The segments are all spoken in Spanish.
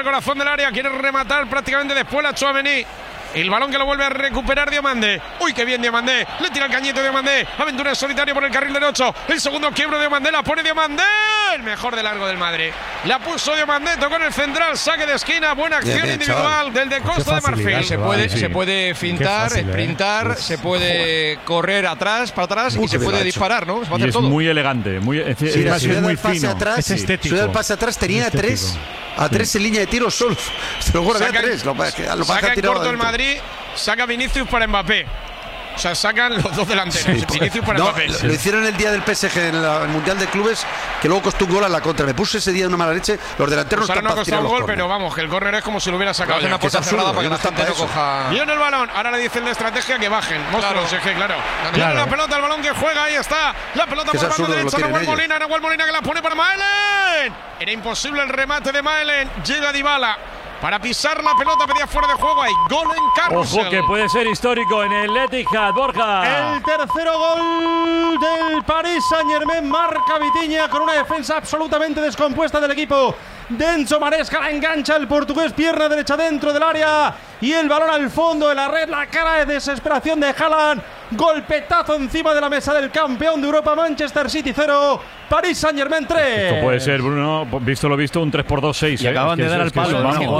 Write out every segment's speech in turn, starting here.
el corazón del área, quiere rematar prácticamente después la Tchouaméni. El balón que lo vuelve a recuperar Diomandé. Uy, qué bien Diomandé. Le tira el cañito Diomandé. Aventura en solitario por el carril derecho. El segundo quiebro de Diomandé. La pone Diomandé. El mejor de largo del Madrid. La puso Diomandé. Tocó en el central. Saque de esquina. Buena acción individual del de Costa de Marfil. Se puede fintar, sprintar. Se puede correr atrás, para atrás. Y se puede disparar, ¿no? Se puede hacer todo. Muy elegante. Es muy fino. Es estético. El pase atrás tenía tres en línea de tiro solos. Se lo guarda tres. Saca en corto el Madrid, saca Vinicius para Mbappé. O sea, sacan los dos delanteros. Vinicius para Mbappé. Lo hicieron el día del PSG en el Mundial de Clubes, que luego costó un gol a la contra. Me puse ese día de una mala leche. Los delanteros no ha costado un gol, pero vamos, que el córner es como si lo hubiera sacado. Es una puerta cerrada para que la gente no coja. Viene el balón. Ahora le dicen de estrategia que bajen. Monstruos, es que claro. Viene la pelota, el balón que juega. Ahí está. La pelota por banda derecha. Nahuel Molina que la pone para Maelen. Era imposible el remate de Maelen. Llega Dybala para pisar la pelota, pedía fuera de juego. Hay gol en Carrusel. Ojo que puede ser histórico en el Etihad, Borja. El tercero gol del Paris Saint-Germain marca Vitinha con una defensa absolutamente descompuesta del equipo de Enzo Maresca. La engancha el portugués, pierna derecha dentro del área y el balón al fondo de la red. La cara de desesperación de Haaland. Golpetazo encima de la mesa del campeón de Europa. Manchester City 0, Paris Saint-Germain 3. Esto puede ser, Bruno, visto lo visto, un 3-2-6. Y acaban de dar al palo.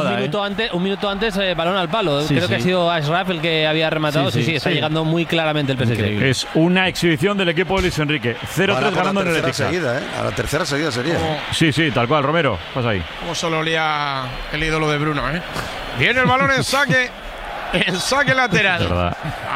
Un minuto antes, balón al palo. Creo que ha sido Ashraf el que había rematado. Está llegando muy claramente el PSG. Es una exhibición del equipo de Luis Enrique. 0-3 ganando en el Etihad. A la tercera seguida sería. Sí, tal cual. Romero, pasa ahí. Como solo olía el ídolo de Bruno, Viene el balón en saque. En saque lateral.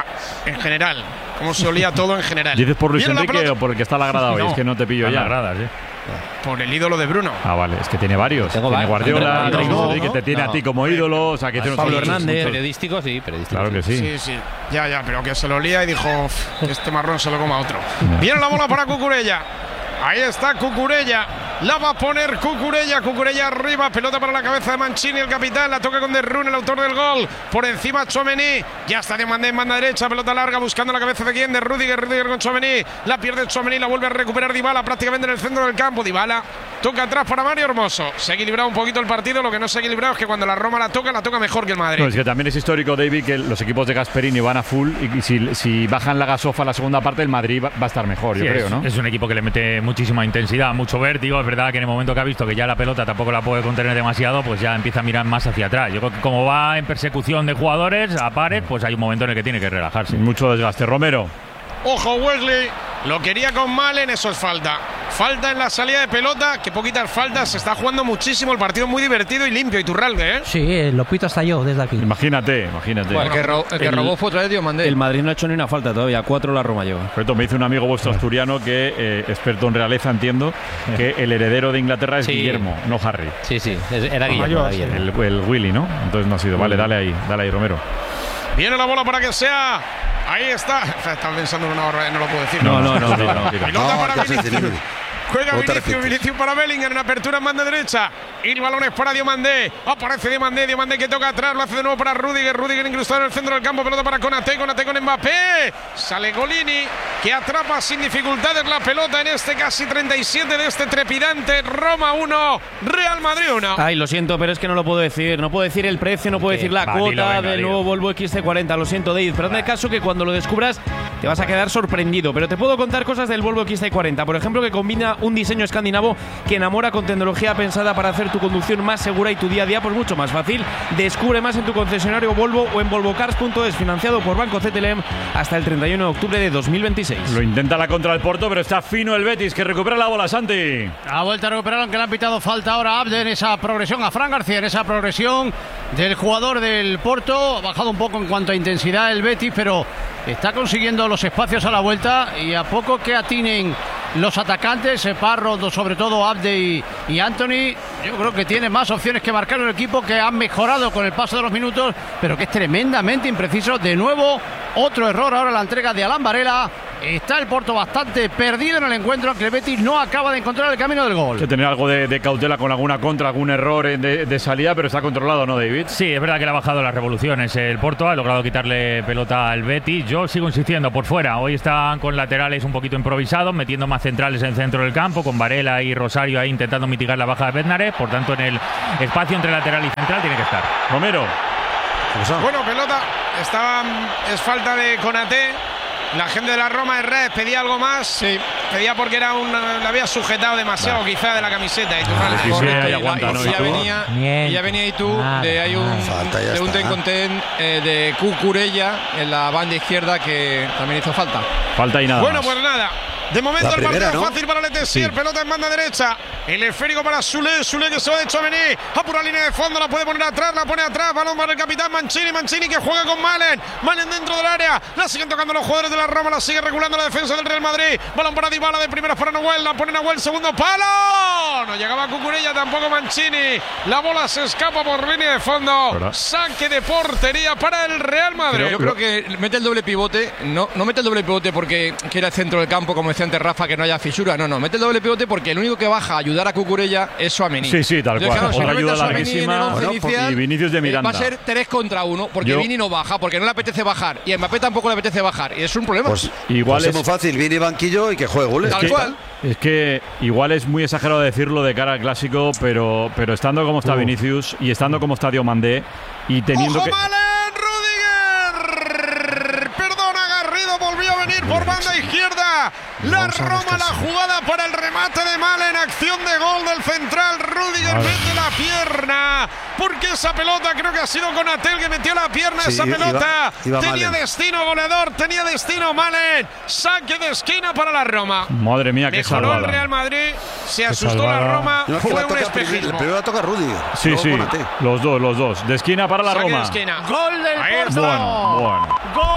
En general. Como se olía todo en general. ¿Dices por Luis Enrique o por el que está a la grada hoy? Es que no te pillo ya. Gradas, Por el ídolo de Bruno. Ah, vale, es que tiene varios. Tiene Guardiola, que te tiene a ti como ídolo. O sea, que tiene Pablo Hernández. Periodístico, sí. Claro que sí. Sí. Ya, pero que se lo olía y dijo: este marrón se lo coma otro. Viene la bola para Cucurella. Ahí está Cucurella. La va a poner Cucurella arriba, pelota para la cabeza de Mancini, el capitán, la toca con De Roon, el autor del gol, por encima Tchouaméni, ya está Diomandé en banda derecha, pelota larga buscando la cabeza de quién, de Rudiger con Tchouaméni, la pierde Tchouaméni, la vuelve a recuperar Dybala prácticamente en el centro del campo. Dybala toca atrás para Mario Hermoso. Se ha equilibrado un poquito el partido, lo que no se ha equilibrado es que cuando la Roma la toca mejor que el Madrid. No, es que también es histórico, David, que los equipos de Gasperini van a full y si bajan la gasofa a la segunda parte, el Madrid va a estar mejor, yo creo, ¿no? Es un equipo que le mete muchísima intensidad, mucho vértigo. Es verdad que en el momento que ha visto que ya la pelota tampoco la puede contener demasiado, pues ya empieza a mirar más hacia atrás. Yo creo que como va en persecución de jugadores a pares, pues hay un momento en el que tiene que relajarse. Mucho desgaste. Romero. Ojo, Wesley, lo quería con Malen, eso es falta. Falta en la salida de pelota, que poquitas faltas, se está jugando muchísimo, el partido muy divertido y limpio. Iturralde, Sí, lo pito hasta yo desde aquí. Imagínate. Bueno, el que robó fue otra vez Diomandé. El Madrid no ha hecho ni una falta todavía, 4 la Roma lleva. Me dice un amigo vuestro asturiano que, experto en realeza, entiendo, que el heredero de Inglaterra es Guillermo, no Harry. Sí, era Guillermo. El Willy, ¿no? Entonces no ha sido. Vale, dale ahí, Romero. Viene la bola para que sea. Ahí está. Estaba pensando en una barbaridad, no lo puedo decir. No. Pelota para Vinicius. Juega Vinicius para Bellingham en apertura en banda derecha. Y el balón es para Diomandé. Aparece Diomandé que toca atrás, lo hace de nuevo para Rudiger incrustado en el centro del campo. Pelota para Konaté con Mbappé. Sale Golini, que atrapa sin dificultades la pelota en este casi 37 de este trepidante Roma 1, Real Madrid 1. Ay, lo siento, pero es que no lo puedo decir. No puedo decir el precio, no puedo decir la cuota del nuevo Volvo XC40. Lo siento, David, pero hazme caso que cuando lo descubras te vas a quedar sorprendido. Pero te puedo contar cosas del Volvo XC40. Por ejemplo, que combina un diseño escandinavo que enamora con tecnología pensada para hacer tu conducción más segura y tu día a día pues mucho más fácil. Descubre más en tu concesionario Volvo o en volvocars.es, financiado por Banco CTLM hasta el 31 de octubre de 2026. Lo intenta la contra el Porto, pero está fino el Betis, que recupera la bola, Santi. Ha vuelto a recuperar, aunque le han pitado falta ahora a Abde en esa progresión, a Fran García, en esa progresión del jugador del Porto. Ha bajado un poco en cuanto a intensidad el Betis, pero está consiguiendo los espacios a la vuelta y a poco que atinen los atacantes, Parro, sobre todo Abde y Anthony, yo creo que tiene más opciones que marcar el equipo, que han mejorado con el paso de los minutos, pero que es tremendamente impreciso. De nuevo, otro error ahora la entrega de Alan Varela Está el Porto bastante perdido en el encuentro, aunque el Betis no acaba de encontrar el camino del gol. Hay que tener algo de cautela con alguna contra, algún error de salida, pero está controlado, ¿no, David? Sí, es verdad que le ha bajado las revoluciones. El Porto ha logrado quitarle pelota al Betis. Yo sigo insistiendo por fuera. Hoy están con laterales un poquito improvisados, metiendo más centrales en el centro del campo, con Varela y Rosario ahí intentando mitigar la baja de Bednarek. Por tanto, en el espacio entre lateral y central tiene que estar. Romero. Bueno, pelota. Es falta de Konaté. La gente de la Roma Herrera pedía algo más. Sí. Pedía porque era la había sujetado demasiado quizá de la camiseta. Y ya venía y tú hay un ten de Cucurella en la banda izquierda que también hizo falta. Falta y nada. Bueno, más. Pues nada. De momento el partido ¿no? fácil para Letessier, pelota en banda derecha, el esférico para Soule que se va de Tchouaméni, apura la línea de fondo, la puede poner atrás, balón para el capitán Mancini que juega con Malen dentro del área, la siguen tocando los jugadores de la Roma, la sigue regulando la defensa del Real Madrid, balón para Dybala de primeras para Nahuel, la pone Nahuel, segundo palo, no llegaba Cucurella, tampoco Mancini, la bola se escapa por línea de fondo, saque de portería para el Real Madrid. Yo creo que mete el doble pivote, no mete el doble pivote porque quiere el centro del campo, como decía antes Rafa, que no haya fisura. No, mete el doble pivote porque el único que baja a ayudar a Cucurella es Tchouaméni. Sí, tal cual. Claro, otra ayuda larguísima. Y Vinicius de Miranda. Va a ser 3 contra 1 porque Vini no baja, porque no le apetece bajar y a Mbappé tampoco le apetece bajar y es un problema. Pues igual es muy fácil, Vini banquillo y que juegue goles. Tal cual. Es que igual es muy exagerado decirlo de cara al clásico, pero estando como está Vinicius y estando como está Diomandé y teniendo ¡Ojo, que… Malen! ¡Rudiger! Perdona, Garrido volvió a venir por banda izquierda. La Roma, la jugada para el remate de Malen, acción de gol del central. Rudiger mete la pierna, porque esa pelota creo que ha sido Konaté el que metió la pierna. Esa pelota iba tenía Malen. Destino goleador, tenía destino Malen. Saque de esquina para la Roma. Madre mía, qué mejoró salvada. el Real Madrid, se asustó la Roma, No, fue un primero espejismo. la toca Rudiger. Sí, los dos. De esquina para la Saque Roma. de esquina. Gol del Ahí Porto. Bueno.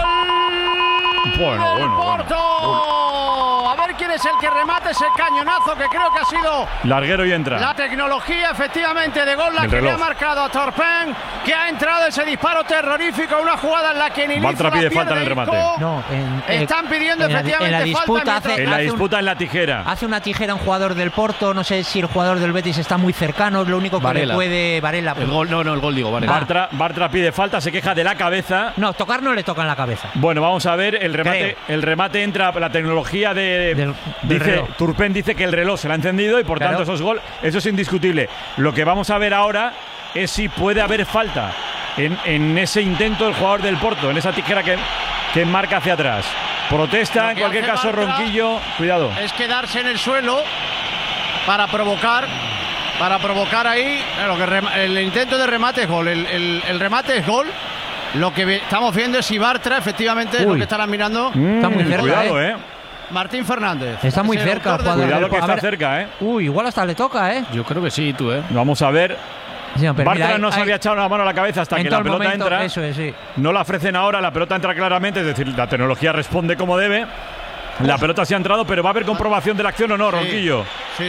Gol del Porto. A ver quién es el que remate ese cañonazo que creo que ha sido Larguero y entra. la tecnología efectivamente de gol, la El que le reloj. ha marcado a Torpen, que ha entrado ese disparo terrorífico, una jugada en la que ni Bartra pide falta en el remate. No, están pidiendo efectivamente en la disputa falta. En la disputa en la tijera. Hace una tijera un jugador del Porto, no sé si el jugador del Betis está muy cercano, es lo único que Varela. le puede… Varela. El gol, no, el gol digo, vale. Bartra pide falta, se queja de la cabeza. No, tocar no le toca en la cabeza. Bueno, vamos a ver el remate. Creo. El remate entra la tecnología Del dice reloj. Turpen dice que el reloj se le ha encendido y por Claro. tanto eso es indiscutible. Lo que vamos a ver ahora es si puede haber falta en ese intento del jugador del Porto, en esa tijera que marca hacia atrás. Protesta, Lo en que cualquier hace caso Bartra Ronquillo, cuidado. Es quedarse en el suelo para provocar ahí. El intento de remate es gol. El remate es gol. Lo que estamos viendo es si Bartra efectivamente es lo que estarán mirando. Está muy cerca, Cuidado, Martín Fernández. Está muy Es el cerca el autor del jugador. Cuidado que A está ver. cerca, Uy, igual hasta le toca, Yo creo que sí, tú, Vamos a ver. Sí, pero Bartra mira, no se había echado la mano a la cabeza hasta en que todo la el pelota momento, entra. Eso es, sí. No la ofrecen ahora, la pelota entra claramente, es decir, la tecnología responde como debe. La pelota se ha entrado, pero ¿va a haber comprobación de la acción o no, Ronquillo?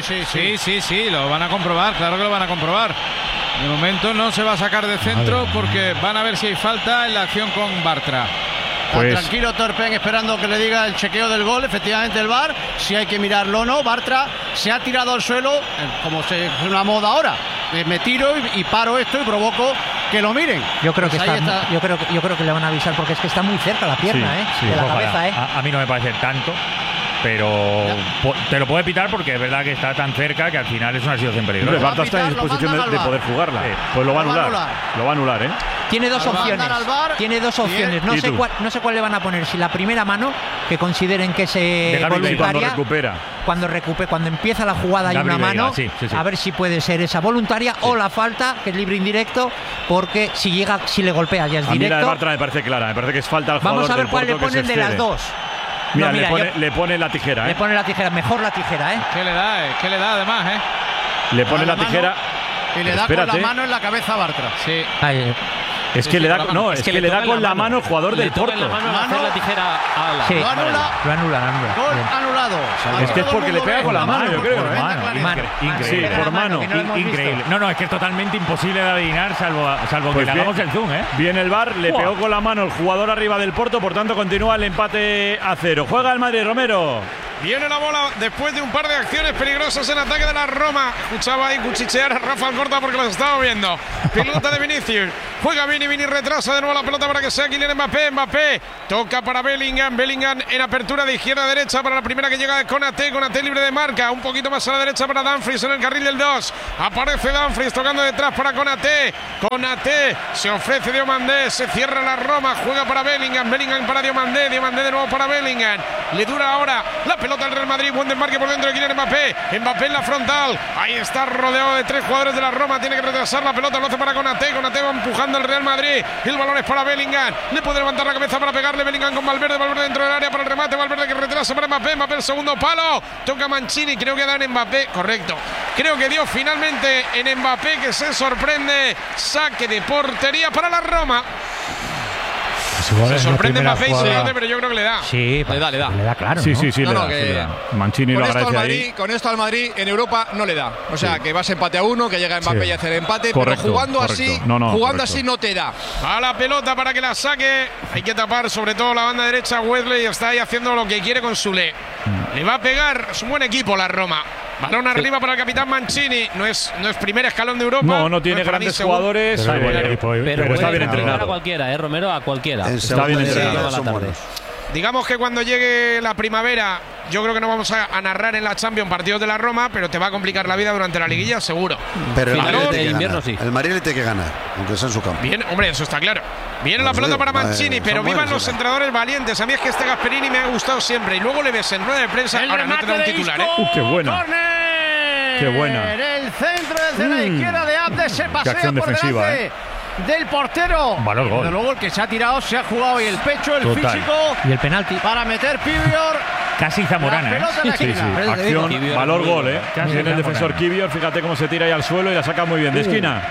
Sí, lo van a comprobar, claro que lo van a comprobar. De momento no se va a sacar de centro porque van a ver si hay falta en la acción con Bartra. Pues- Tranquilo Torpen esperando que le diga el chequeo del gol, efectivamente el VAR, si hay que mirarlo o no. Bartra se ha tirado al suelo, como es una moda ahora. Me tiro y paro esto y provoco que lo miren. Yo creo Pues que ahí está, yo creo que le van a avisar porque es que está muy cerca la pierna, de la Ojalá. cabeza, A mí no me parece tanto, pero te lo puede pitar porque es verdad que está tan cerca que al final es una situación Hombre, peligrosa. Bartra está en disposición de poder jugarla. Pues lo va a anular. Lo va a anular, Tiene dos Lo va a opciones. mandar al VAR. Tiene dos opciones. ¿Y tú? No sé cuál le van a poner. Si la primera mano, que consideren que es Dejar Villa cuando voluntaria. recupera. Cuando empieza la jugada hay Gabriel una Veiga, mano. sí. A ver si puede ser esa voluntaria o la falta, que es libre indirecto, porque si le golpea ya es A mí la de directo. Bartra me parece clara. Me parece que es falta al jugador Vamos a ver del cuál le Porto que ponen se de las excede. dos. Mira, No, mira, le pone la tijera, Le pone la tijera, mejor la tijera, ¿Qué le da además, Le pone la mano tijera. y le da Espérate. con la mano en la cabeza a Bartra. Sí. Ahí. Es que le da con la mano el jugador del Porto. Le toca en la mano hacer la tijera a Ala. Sí, Lo anula. lo anula. Gol anulado. Es que es porque le pega con la mano, yo creo. Increíble. Sí, por mano. Increíble. No, es que es totalmente imposible de adivinar, salvo Pues que le hagamos el zoom, ¿eh? Viene el VAR, le pegó con la mano el jugador arriba del Porto, por tanto continúa el empate a 0. Juega el Madrid, Romero. Viene la bola después de un par de acciones peligrosas en ataque de la Roma. Escuchaba ahí cuchichear a Rafa Alcorta porque los estaba viendo. Pelota de Vinicius. Juega Vini retrasa de nuevo la pelota para que sea Kylian Mbappé. Toca para Bellingham en apertura de izquierda a derecha para la primera que llega de Konaté libre de marca. Un poquito más a la derecha para Dumfries en el carril del 2. Aparece Dumfries tocando detrás para Konaté se ofrece Diomandé. Se cierra la Roma. Juega para Bellingham para Diomandé de nuevo para Bellingham. Le dura ahora la pelota al Real Madrid. Buen desmarque por dentro de Kylian Mbappé en la frontal. Ahí está rodeado de 3 jugadores de la Roma. Tiene que retrasar la pelota. Lo hace para Konaté va empujando al Real Madrid. El balón es para Bellingham. Le puede levantar la cabeza para pegarle Bellingham con Valverde dentro del área para el remate. Valverde que retrasa para Mbappé el segundo palo. Toca Mancini. Creo que da en Mbappé. Correcto. Creo que dio finalmente en Mbappé, que se sorprende. Saque de portería para la Roma. Se sorprende Mbappé, pero yo creo que le da. Sí, le da, claro. Sí, ¿no? sí, le da. Mancini lo agradece ahí. Con esto al Madrid en Europa no le da. O sea, que vas empate a 1, que llega Mbappé y hace el empate, correcto, pero jugando correcto. así no te da. A la pelota para que la saque. Hay que tapar sobre todo la banda derecha. Wesley está ahí haciendo lo que quiere con Sule. Le va a pegar. Es un buen equipo la Roma. Balón arriba para el capitán Mancini. No es primer escalón de Europa. No tiene grandes jugadores. Pero está bien entrenado. A cualquiera, Romero, a cualquiera. Está bien entrenado. Digamos que cuando llegue la primavera, yo creo que no vamos a narrar en la Champions partidos de la Roma, pero te va a complicar la vida durante la liguilla, seguro. Pero el invierno sí. El Madrid le tiene que ganar, aunque sea en su campo. Bien, hombre, eso está claro. Viene la pelota para Mancini, pero vivan los entrenadores valientes. A mí es que este Gasperini me ha gustado siempre. Y luego le ves en rueda de prensa. Ahora no te da un titular, ¡Qué buena! ¡Qué buena! En el centro desde la izquierda de Abde se pasea por delante del portero. Valor gol. Desde luego el que se ha tirado, se ha jugado y el pecho, el físico. Y el penalti. Para meter Pivior. Casi Zamorana, Sí. Acción, valor gol, Viene el defensor Kivior, fíjate cómo se tira ahí al suelo y la saca muy bien de esquina.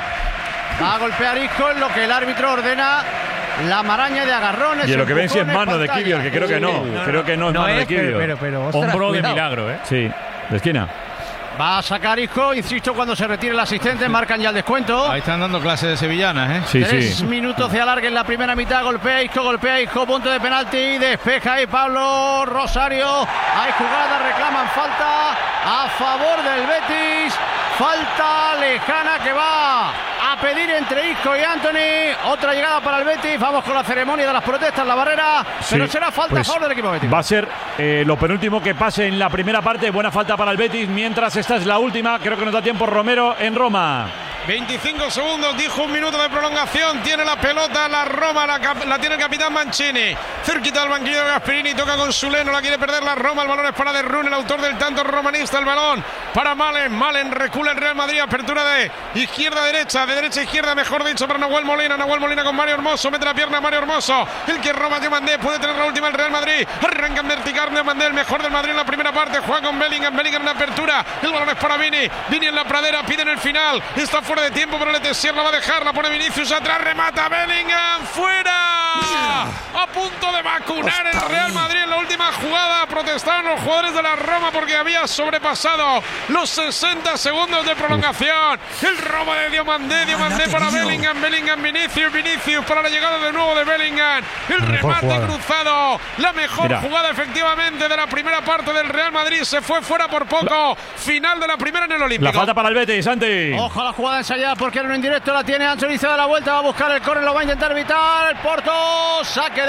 Va a golpear Isco en lo que el árbitro ordena. La maraña de agarrones. Y lo que ven si es mano de Kivior, que creo que no. Creo que no es mano de Kivior. Pero hombro de milagro, Sí, de esquina. Va a sacar Isco, insisto, cuando se retire el asistente, marcan ya el descuento. Ahí están dando clases de sevillanas, Sí, 3 minutos de alargue en la primera mitad. Golpea Isco, punto de penalti. Despeja ahí Pablo Rosario. Hay jugada, reclaman falta a favor del Betis. Falta lejana que va a pedir entre Isco y Anthony. Otra llegada para el Betis. Vamos con la ceremonia de las protestas, la barrera. Pero será falta a favor del equipo Betis. Va a ser lo penúltimo que pase en la primera parte. Buena falta para el Betis. Mientras esta es la última. Creo que nos da tiempo Romero en Roma. 25 segundos, dijo 1 minuto de prolongación. Tiene la pelota la Roma, la tiene el capitán Mancini. Cerquita del banquillo de Gasperini, toca con Sule, no la quiere perder la Roma. El balón es para De Bruyne, el autor del tanto romanista. El balón para Malen recula el Real Madrid. Apertura de izquierda a derecha, de derecha a izquierda, mejor dicho, para Nahuel Molina con Mario Hermoso. Mete la pierna a Mario Hermoso. El que roba Diomandé, puede tener la última el Real Madrid. Arranca en vertical Diomandé, el mejor del Madrid en la primera parte. Juega con Bellingham en apertura. El balón es para Vini en la pradera, pide en el final. Está fuera de tiempo, pero Letessier la va a dejar, la pone Vinicius atrás, remata Bellingham, fuera. A punto de vacunar el Real Madrid en la última jugada. Protestaron los jugadores de la Roma porque había sobrepasado los 60 segundos de prolongación. El robo de Diomandé para Bellingham, Vinicius para la llegada de nuevo de Bellingham. El remate cruzado, la mejor jugada efectivamente de la primera parte del Real Madrid. Se fue fuera por poco. Final de la primera en el Olímpico. La falta para el Betis, Santi. Ojo a la jugada ensayada porque era un indirecto, la tiene Anthony, se da la vuelta, va a buscar el córner, lo va a intentar evitar el Porto, saque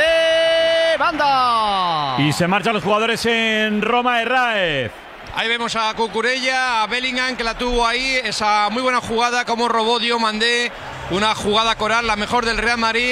de banda. Y se marchan los jugadores en Roma, Herráez. Ahí vemos a Cucurella, a Bellingham, que la tuvo ahí, esa muy buena jugada como robó Diomandé, una jugada coral, la mejor del Real Madrid.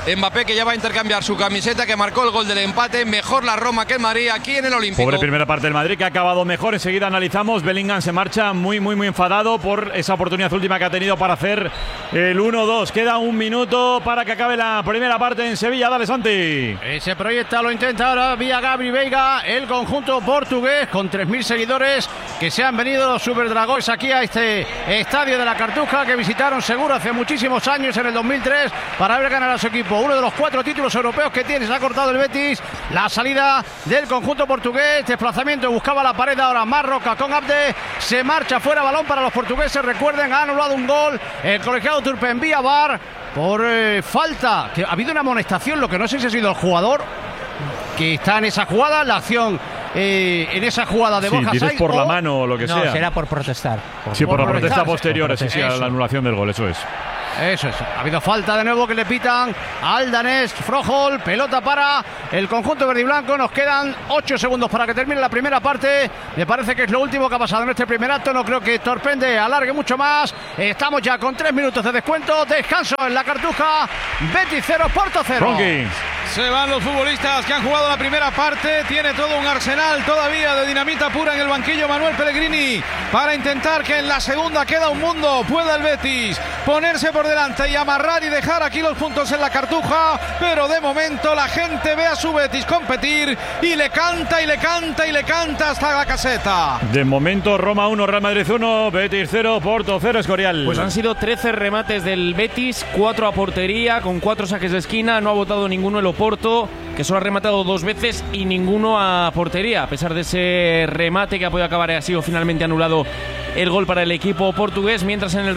Mbappé, que ya va a intercambiar su camiseta, que marcó el gol del empate. Mejor la Roma que el Madrid aquí en el Olímpico. Pobre primera parte del Madrid, que ha acabado mejor. Enseguida analizamos. Bellingham se marcha muy enfadado por esa oportunidad última que ha tenido para hacer el 1-2. Queda un minuto para que acabe la primera parte en Sevilla. Dale, Santi. Ese proyecto lo intenta ahora vía Gabri Veiga, el conjunto portugués, con 3.000 seguidores que se han venido los Superdragones aquí a este estadio de la Cartuja, que visitaron seguro hace muchísimos años, en el 2003, para ver ganar a su equipo. Uno de los 4 títulos europeos que tiene. Se ha cortado el Betis. La salida del conjunto portugués. Desplazamiento. Buscaba la pared ahora Marroca con Abde. Se marcha fuera. Balón para los portugueses. Recuerden, ha anulado un gol el colegiado turpe en vía VAR por falta. Que ha habido una amonestación. Lo que no sé si ha sido el jugador que está en esa jugada. La acción en esa jugada de Borja dices Sainz, por la mano o lo que sea. No, será por protestar. Por la protesta posterior, por sí, a la anulación del gol, eso es. Eso es. Ha habido falta de nuevo que le pitan al danés Froholt. Pelota para el conjunto verde y blanco. Nos quedan 8 segundos para que termine la primera parte. Me parece que es lo último que ha pasado en este primer acto. No creo que Torpende alargue mucho más. Estamos ya con 3 minutos de descuento. Descanso en la Cartuja. Betis 0, Porto 0. Ronqui. Se van los futbolistas que han jugado la primera parte. Tiene todo un arsenal todavía de dinamita pura en el banquillo Manuel Pellegrini, para intentar que en la segunda, queda un mundo, pueda el Betis ponerse por delante y amarrar y dejar aquí los puntos en la Cartuja. Pero de momento la gente ve a su Betis competir y le canta y le canta y le canta hasta la caseta. De momento Roma 1, Real Madrid 1, Betis 0, Porto 0, Escorial. Pues han sido 13 remates del Betis, 4 a portería, con 4 saques de esquina. No ha votado ninguno el Oporto, que solo ha rematado 2 veces, y ninguno a portería. A pesar de ese remate que ha podido acabar, ha sido finalmente anulado el gol para el equipo portugués. Mientras en el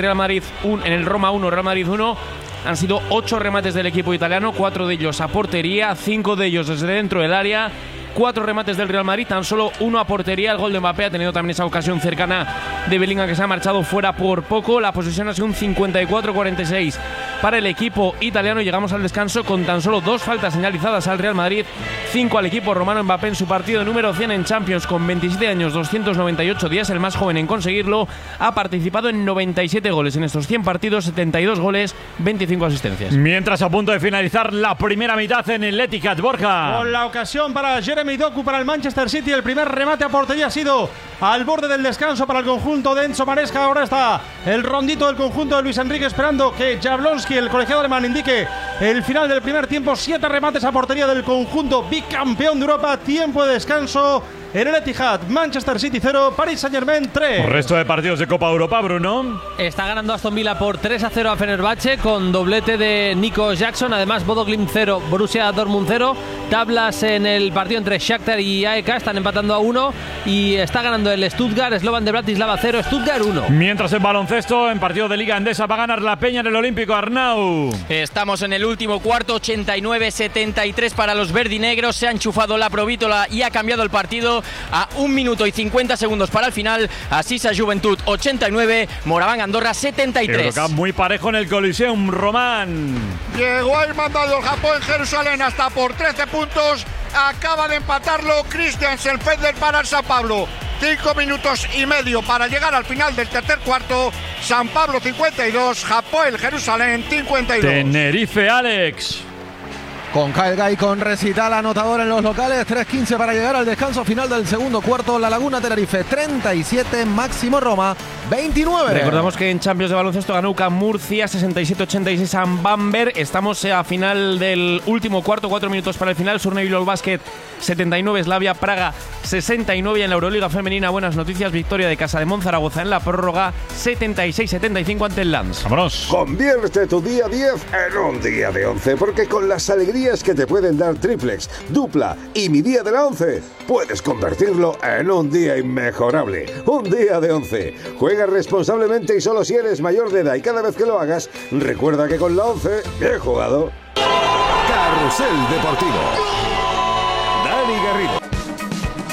Roma 1, Real Madrid 1, han sido 8 remates del equipo italiano, 4 de ellos a portería, 5 de ellos desde dentro del área. 4 remates del Real Madrid, tan solo 1 a portería. El gol de Mbappé ha tenido también esa ocasión cercana de Bellingham, que se ha marchado fuera por poco. La posesión ha sido un 54-46 para el equipo italiano. Llegamos al descanso con tan solo 2 faltas señalizadas al Real Madrid, 5 al equipo romano. Mbappé en su partido número 100 en Champions, con 27 años, 298 días, el más joven en conseguirlo. Ha participado en 97 goles en estos 100 partidos, 72 goles, 25 asistencias. Mientras, a punto de finalizar la primera mitad en el Etihad, Borja. Con la ocasión para Jeremy Doku, para el Manchester City. El primer remate a portería ha sido al borde del descanso para el conjunto de Enzo Maresca. Ahora está el rondito del conjunto de Luis Enrique, esperando que Jablonski, el colegiado alemán, indique el final del primer tiempo. 7 remates a portería del conjunto bicampeón de Europa. Tiempo de descanso en el Etihad. Manchester City 0, Paris Saint-Germain 3. Resto de partidos de Copa Europa, Bruno. Está ganando Aston Villa por 3-0 a Fenerbahce, con doblete de Nico Jackson. Además, Bodo Glimt 0, Borussia Dortmund 0. Tablas en el partido entre Shakhtar y AEK, están empatando a 1. Y está ganando el Stuttgart, Slovan de Bratislava 0, Stuttgart 1. Mientras, en baloncesto, en partido de Liga Endesa, va a ganar la Peña en el Olímpico. Arnau. Estamos en el último cuarto, 89-73 para los verdinegros. Se ha enchufado la Provítola y ha cambiado el partido a 1 minuto y 50 segundos para el final. Asisa Juventud 89, Moraván Andorra 73. Eurocup muy parejo en el Coliseum, Román. Llegó el mandado del Japón en Jerusalén hasta por 13 puntos. Acaba de empatarlo Christiansen Feder para el San Pablo. 5 minutos y medio para llegar al final del tercer cuarto. San Pablo 52, Japón Jerusalén 52. Tenerife, Alex. Con Kaelga y con recital anotador en los locales, 3:15 para llegar al descanso final del segundo cuarto. La Laguna Tenerife 37, Máximo Roma 29. Recordamos que en Champions de baloncesto ganó UCAM Murcia 67-86 a Bamberg. Estamos a final del último cuarto, 4 minutos para el final. Surne Bilbao Basket 79, Slavia Praga 69. Y en la Euroliga femenina, buenas noticias, victoria de Casa de Monzaragoza en la prórroga 76-75 ante el Lens. Vámonos. Convierte tu día 10 en un día de 11, porque con las alegrías que te pueden dar triplex, dupla y mi día de la 11, puedes convertirlo en un día inmejorable. Un día de 11. Juega responsablemente y solo si eres mayor de edad, y cada vez que lo hagas, recuerda que con la 11, bien jugado. Carrusel Deportivo. Dani Garrido.